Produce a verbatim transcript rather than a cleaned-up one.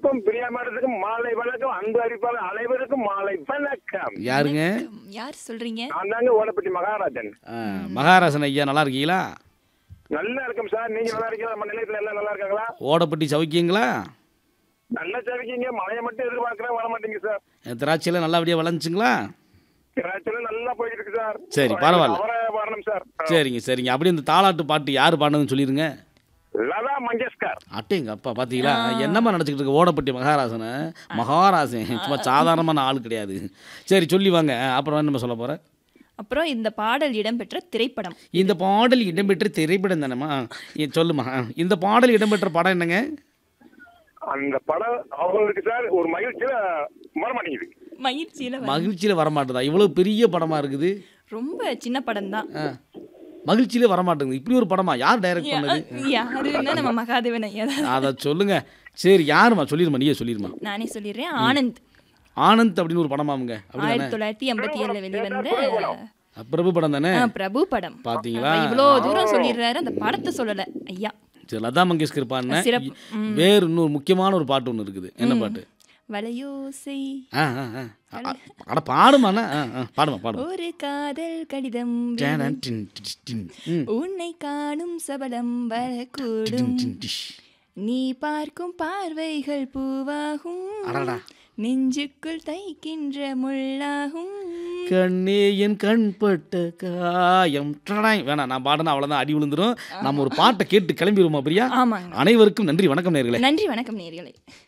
அன்புக்கும் பிரியமானதுக்கும் மாலை வணக்கம். அன்பு அறிவிப்பாளர் அனைவருக்கும் மாலை வணக்கம். யாருங்க? யார் சொல்றீங்க? நான் தாங்க ஓடப்பட்டி மகாராஜன். ஆ, மகாராசன் ஐயா நல்லா இருக்கீங்களா? நல்லா இருக்கும் சார். நீங்க நல்லா இருக்கீங்களா? நம்ம நிலையத்துல எல்லாம் நல்லா இருக்காங்களா? ஓடப்பட்டி சவுக்கியங்களா? நல்லா சரிக்கீங்க. மழையை மட்டும் எதிர்பார்க்கறேன், வர மாட்டீங்க சார். திராட்சையெல்லாம் நல்லபடியாக வளர்ந்துச்சுங்களா? திராட்சையில நல்லா போயிட்டு இருக்கு சார். சரி, பரவாயில்ல. அவரை வரணும் சார். சரிங்க சரிங்க. அப்படியே இந்த தாலாட்டு பாட்டு யார் பாடுனதுன்னு சொல்லிடுங்க. லதா மங்கேஷ்கர். அட்டேங்க அப்பா, பார்த்தீங்களா என்னம்மா நினச்சிக்கிட்டு இருக்க ஓடப்பட்டி மகாராசனை? மகாராசன் சும்மா சாதாரணமான ஆள் கிடையாது. சரி சொல்லி வாங்க, அப்புறம் என்னம்மா சொல்ல போகிறேன்? அப்புறம் இந்த பாடல் இடம்பெற்ற திரைப்படம். இந்த பாடல் இடம்பெற்ற திரைப்படம் தானேம்மா? ஏ, சொல்லுமா. இந்த பாடல் இடம்பெற்ற படம் என்னங்க? அந்த படம் அவங்களுக்கு சார் ஒரு மகிழ்ச்சியில வர மாட்டேங்குது. மகிழ்ச்சியில வர- மகிழ்ச்சியில் வரமாட்டுதா? இவ்வளோ பெரிய படமாக இருக்குது. ரொம்ப சின்ன படம் தான். ஆ, மகிழ்ச்சியில் வரமாட்டேங்குது. இப்படி ஒரு படமா? யார் டைரக்ட் பண்ணது? யாருன்னா நம்ம மகாதேவன் ஐயா தான். அதை சொல்லுங்க. சரி, யாருமா சொல்லிடுமா? நீயே சொல்லிடுமா. நானே சொல்லிடுறேன். ஆனந்த். ஆனந்த் அப்படின்னு ஒரு படமாமுங்க. அப்படிதானே? ஆயிரத்தி தொள்ளாயிரத்தி எண்பத்தி ஏழுல வெளிவந்த பிரபு படம் தானே? ஆ, பிரபு படம். பாத்தீங்களா? அப்ப இவ்வளோ தூரம் சொல்லிடுறாரு, அந்த படத்தை சொல்லல ஐயா. சரி, லதா மங்கேஷ்கர் பாடின சிறப்பு. வேறு இன்னொரு முக்கியமான ஒரு பாட்டு ஒன்று இருக்குது. என்ன பாட்டு? வளையோசை ஆ ஆ ஆ. அ- அட பாடுமாண்ணா. ஆ ஆ பாடுமா பாடுமா. ஒரு காதல் கடிதம் டேன் டின் டின் டின். ம். உன்னை காணும் சபலம் வரக்கூடும், டின் டிஷ். நீ பார்க்கும் பார்வைகள் பூவாகும், அடடா. நெஞ்சுக்குள் தைக்கின்ற முள்ளாகும். கண்ணே என் கண்பட்ட காயம். டடாய். வேணாம், நான் பாடுனா அவ்வளோதான், அடி விழுந்துரும். நம்ம ஒரு பாட்டை கேட்டு கிளம்பிடுவோமா பிரியா? ஆமாங்க. அனைவருக்கும் நன்றி, வணக்கம் நேயர்களே. நன்றி, வணக்கம் நேயர்களே.